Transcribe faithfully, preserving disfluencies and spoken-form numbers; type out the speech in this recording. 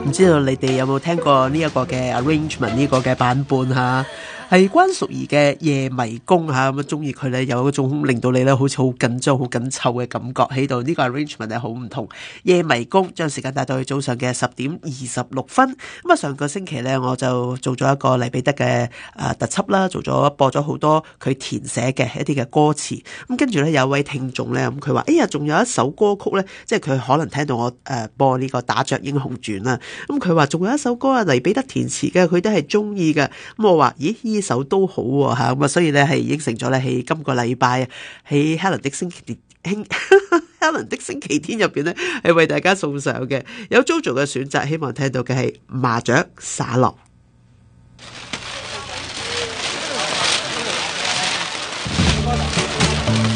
唔知道你哋有冇聽過呢一個嘅 arrangement 呢個嘅版本吓？係關淑怡嘅夜迷宮吓，咁啊中意佢咧，有一種令到你咧好似好緊張、好緊湊嘅感覺喺度。呢、這個 arrangement 係好唔同。夜迷宮將時間帶到去早上嘅十點二十六分。咁啊，上個星期咧我就做咗一個黎彼得嘅誒特輯啦，做咗播咗好多佢填寫嘅一啲嘅歌詞。咁跟住咧有一位聽眾咧，咁佢話：哎呀，仲有一首歌曲咧，即係佢可能聽到我誒播呢個打雀英雄傳啦。咁佢話仲有一首歌啊，黎彼得填詞嘅，佢都係中意嘅。咁我話：咦？呢首都好喎嚇，咁啊，所以咧係應承咗咧喺今個禮拜啊，喺 Helen 的星期天 Helen 的星期天入邊咧係為大家送上嘅，有 JoJo 嘅選擇，希望聽到嘅係麻雀灑落。